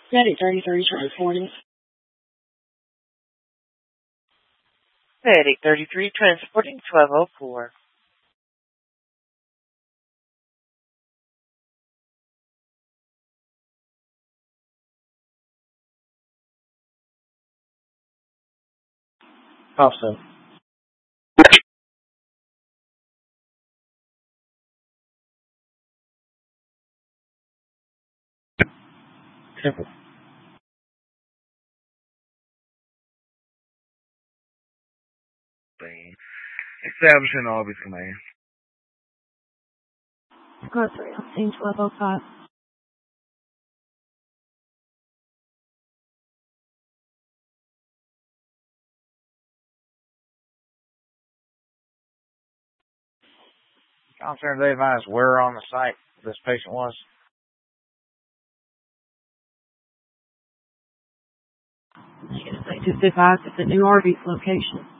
Medic 33 transporting. Medic 33 transporting 1204. Thompson. Temple. Establishing Arby's command. Squad 3 on scene 1205. Officer, they advised where on the site this patient was. Negative. They just advised at the new Arby's location.